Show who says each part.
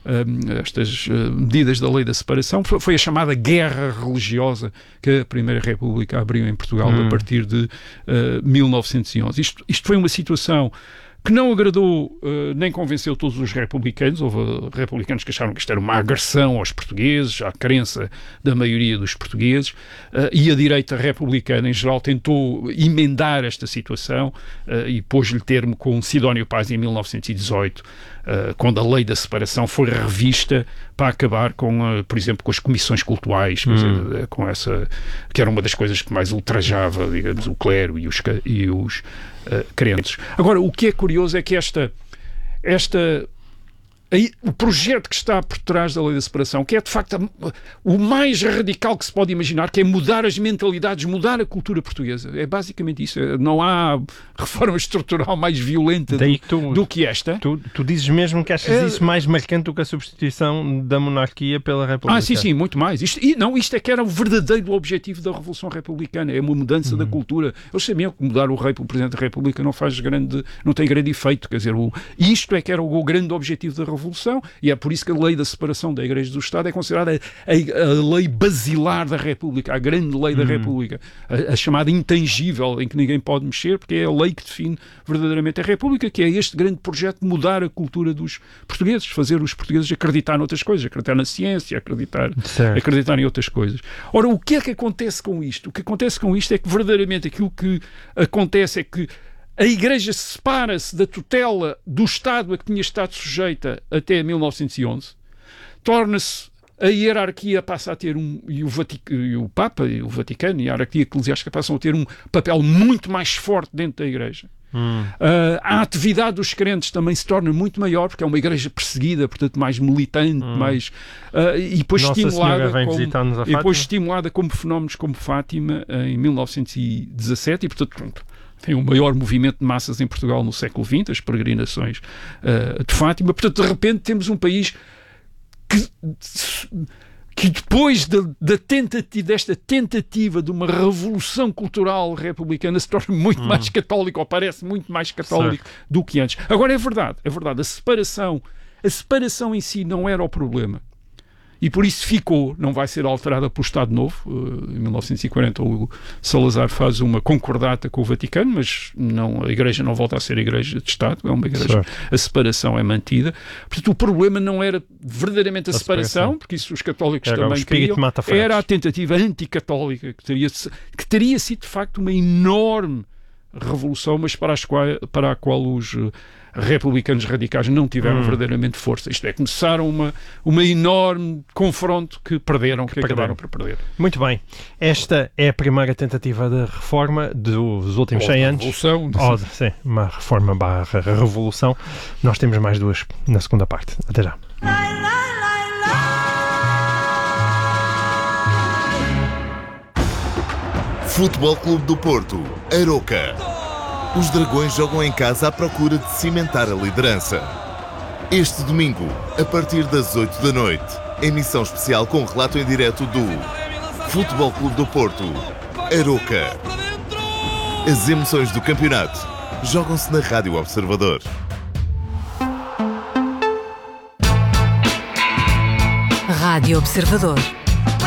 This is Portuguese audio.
Speaker 1: estas medidas da lei da separação. Foi a chamada guerra religiosa que a Primeira República abriu em Portugal a partir de 1911. Isto foi uma situação que não agradou nem convenceu todos os republicanos. Houve republicanos que acharam que isto era uma agressão aos portugueses, à crença da maioria dos portugueses, e a direita republicana, em geral, tentou emendar esta situação e pôs-lhe termo com Sidónio Paz em 1918, quando a lei da separação foi revista para acabar com, por exemplo, com as comissões cultuais, quer dizer, com essa, que era uma das coisas que mais ultrajava, digamos, o clero e os crentes. Agora, o que é curioso é que o projeto que está por trás da lei da separação, que é de facto o mais radical que se pode imaginar, que é mudar as mentalidades, mudar a cultura portuguesa. É basicamente isso. Não há reforma estrutural mais violenta do que esta.
Speaker 2: Tu dizes mesmo que achas isso mais marcante do que a substituição da monarquia pela República?
Speaker 1: Sim, muito mais. Isto é que era o verdadeiro objetivo da Revolução Republicana, é uma mudança da cultura. Eles sabiam que mudar o rei pelo Presidente da República não tem grande efeito. Quer dizer, isto é que era o grande objetivo da Revolução, e é por isso que a lei da separação da Igreja e do Estado é considerada a lei basilar da República, a grande lei da República, a chamada intangível, em que ninguém pode mexer, porque é a lei que define verdadeiramente a República, que é este grande projeto de mudar a cultura dos portugueses, fazer os portugueses acreditar noutras coisas, acreditar na ciência, acreditar em outras coisas. Ora, o que é que acontece com isto? O que acontece com isto é que verdadeiramente aquilo que acontece é que a Igreja separa-se da tutela do Estado a que tinha estado sujeita até 1911, torna-se, a hierarquia passa a ter e o Papa e o Vaticano e a hierarquia eclesiástica passam a ter um papel muito mais forte dentro da Igreja. A atividade dos crentes também se torna muito maior, porque é uma igreja perseguida, portanto mais militante, mais e depois estimulada como fenómenos como Fátima em 1917, e portanto tem o maior movimento de massas em Portugal no século XX, as peregrinações de Fátima. Portanto, de repente temos um país que depois desta tentativa de uma revolução cultural republicana se torna muito mais católico, ou parece muito mais católico do que antes. Agora, é verdade, a separação em si não era o problema. E por isso não vai ser alterada pelo Estado Novo. Em 1940 o Salazar faz uma concordata com o Vaticano, mas a Igreja não volta a ser Igreja de Estado, é uma Igreja, a separação é mantida. Portanto, o problema não era verdadeiramente a separação, porque isso os católicos também queriam, era a tentativa anticatólica, que teria sido de facto uma enorme revolução, mas para a qual os republicanos radicais não tiveram verdadeiramente força. Isto é, começaram uma enorme confronto que acabaram por perder.
Speaker 2: Muito bem. Esta é a primeira tentativa de reforma dos últimos 100 anos. Sim, uma reforma / revolução. Nós temos mais duas na segunda parte. Até já.
Speaker 3: Futebol Clube do Porto, Aroca. Os Dragões jogam em casa à procura de cimentar a liderança. Este domingo, a partir das 8 da noite, emissão especial com relato em direto do Futebol Clube do Porto, Aroca. As emoções do campeonato jogam-se na Rádio Observador.
Speaker 4: Rádio Observador.